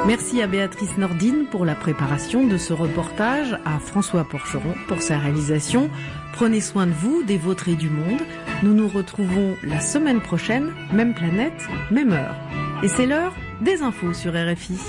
Merci à Béatrice Nordine pour la préparation de ce reportage, à François Porcheron pour sa réalisation. Prenez soin de vous, des vôtres et du monde. Nous nous retrouvons la semaine prochaine, même planète, même heure. Et c'est l'heure des infos sur RFI.